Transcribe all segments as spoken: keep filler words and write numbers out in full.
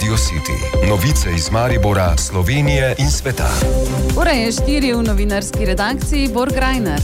Radio City. Novice iz Maribora, Slovenije in sveta. Ura je štiri v novinarski redakciji Borg Rajner.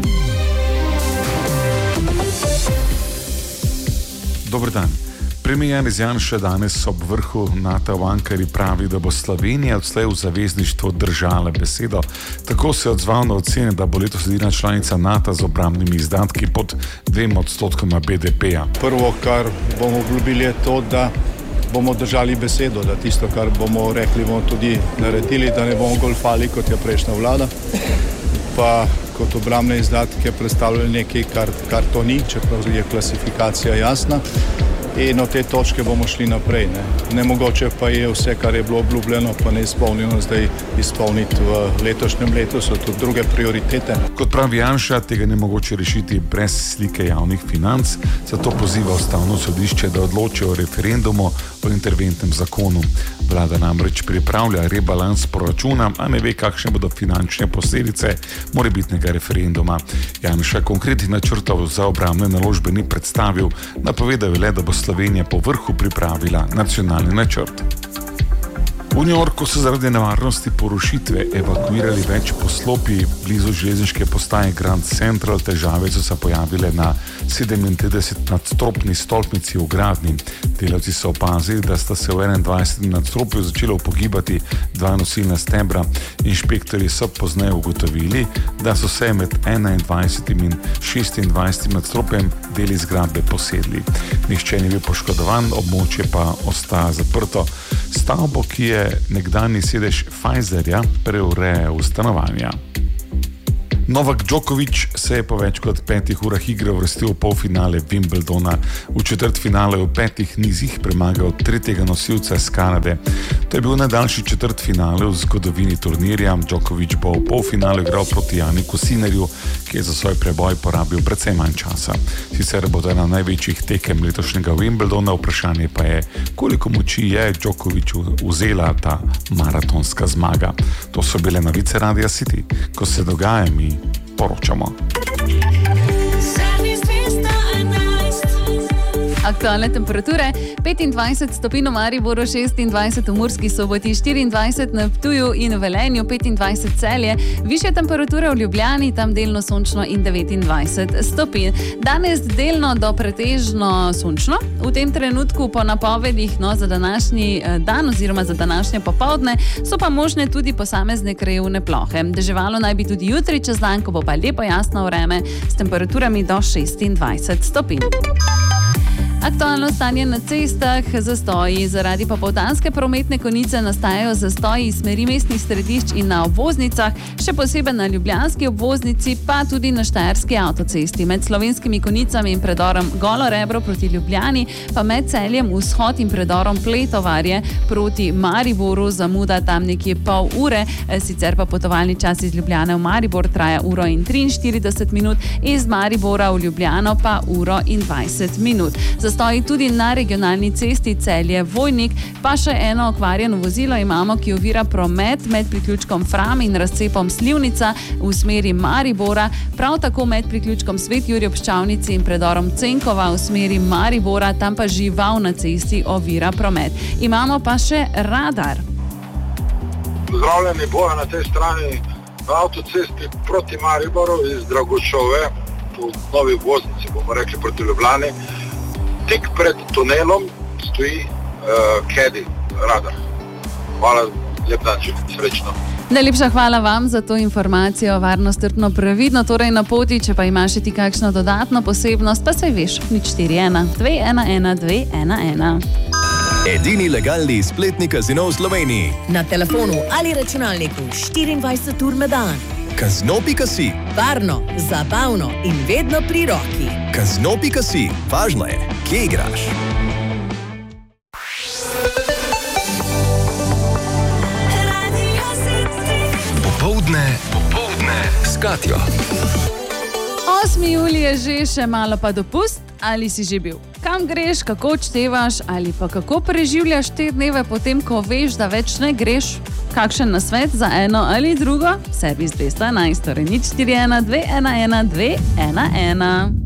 Dober dan. Premijer Janez Janša danes ob vrhu NATO v Ankari pravi, da bo Slovenija odslej v zavezništvu držala besedo. Tako se je odzval na ocene, da bo letos edina članica NATO z obrambnimi izdatki pod dvema odstotkoma B D P-ja. Prvo, kar bomo obljubili, je to, da bomo držali besedo, da tisto, kar bomo rekli, bomo tudi naredili, da ne bomo golfali, kot je prejšnja vlada, pa kot obrambne izdatke predstavljali nekaj, kar, kar to ni, čeprav je klasifikacija jasna. In od te točke bomo šli naprej. Ne. Nemogoče pa je vse, kar je bilo obljubljeno, pa ne izpolnjeno, zdaj izpolniti v letošnjem letu, so tudi druge prioritete. Kot pravi Janša, tega ne mogoče rešiti brez slike javnih financ, zato poziva Ustavno sodišče, da odloči o referendumu o interventnem zakonu. Vlada namreč pripravlja rebalans proračuna, a ne ve, kakšne bodo finančne posledice morebitnega referenduma. Janša konkretnih načrtov za obrambne naložbe ni predstavil, napovedal je le, da bo Slovenija po vrhu pripravila nacionalni načrt. V New Yorku so zaradi nevarnosti porušitve evakuirali več poslopij blizu železniške postaje Grand Central. Težave so se pojavile na sedemintridesetnadstropni stolpnici v gradnji. Delavci so opazili, da sta se v enaindvajsetem nadstropju začela upogibati dva nosilna stebra. Inšpektorji so pozneje ugotovili, da so se med enaindvajsetim in šestindvajsetim nadstropjem deli zgradbe posedli. Nihče ni bil poškodovan, območje pa ostaja zaprto. Stavbo, ki je nekdanji sedež Pfizerja, preureja v stanovanja. Novak Djokovic se je po več kot petih urah igre uvrstil v polfinale Wimbledona. V četrtfinale v petih nizih premagal tretjega nosilca iz Kanade. To je bil najdaljši četrtfinale v zgodovini turnirja. Djokovic bo v polfinalu igral proti Janiku Sinnerju, ki je za svoj preboj porabil precej manj časa. Sicer bo to ena največjih tekem letošnjega Wimbledona, vprašanje pa je, koliko moči je Djokoviču vzela ta maratonska zmaga. To so bile novice Radia City. Ko se dogaja, mi poročamo. Aktualne temperature: petindvajset stopinj v Mariboru, šestindvajset v Murski Soboti, štiriindvajset na Ptuju in v Velenju, petindvajset Celje, višje temperature v Ljubljani, tam delno sončno in devetindvajset stopinj. Danes delno do pretežno sončno, v tem trenutku po napovedih no, za današnji dan oziroma za današnje popoldne so pa možne tudi posamezne krajevne plohe. Deževalo naj bi tudi jutri čez dan, ko bo pa lepo jasno vreme s temperaturami do šestindvajset stopinj. Aktualno stanje na cestah: zastoji. Zaradi popoldanske prometne konice nastajajo zastoji iz smeri mestnih središč in na obvoznicah, še posebej na ljubljanski obvoznici, pa tudi na štajerski avtocesti. Med slovenskimi konicami in predorom Golo Rebro proti Ljubljani, pa med Celjem vzhod in predorom Pletovarje proti Mariboru zamuda tam nekje pol ure, sicer pa potovalni čas iz Ljubljane v Maribor traja uro in triinštirideset minut, iz Maribora v Ljubljano pa uro in dvajset minut. Zastoji tudi na regionalni cesti Celje-Vojnik, pa še eno okvarjeno vozilo imamo, ki ovira promet med priključkom Fram in razcepom Slivnica v smeri Maribora, prav tako med priključkom Svet Jurij ob Ščavnici in predorom Cenkova v smeri Maribora, tam pa žival na cesti ovira promet. Imamo pa še radar. Pozdravljeni bojo na tej strani na avtocesti proti Mariboru iz Dragočove, po novi voznici, bomo rekli, proti Ljubljani. Tik pred tunelom stoji uh, Kedi radar. Hvala, lep dan, srečno. Najlepša hvala vam za to informacijo. Varno, strpno, previdno torej na poti. Če pa imaš ti kakšno dodatno posebnost, pa saj veš, nič štiri ena dve ena ena dve ena ena. Edini legalni spletni kazino v Sloveniji. Na telefonu ali računalniku štiriindvajset ur na dan. Kazino pika si. Varno, zabavno in vedno pri roki. Kazino pika si. Važno je, kje igraš. Popoldne, popoldne s Katjo. osmi julij je že, še malo pa dopust. Ali si že bil? Kam greš, kako odštevaš ali pa kako preživljaš te dneve potem, ko veš, da več ne greš? Kakšen nasvet za eno ali drugo? Servis dvesto enajst, torej nič štiri ena dve ena ena dve ena ena.